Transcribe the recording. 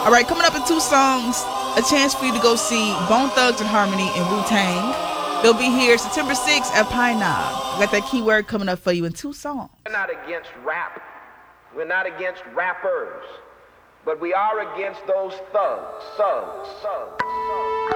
All right, coming up in 2 songs, a chance for you to go see Bone Thugs and Harmony and Wu-Tang. They'll be here September 6th at Pine Knob. Got that keyword coming up for you in 2 songs. We're not against rap. We're not against rappers. But we are against those thugs.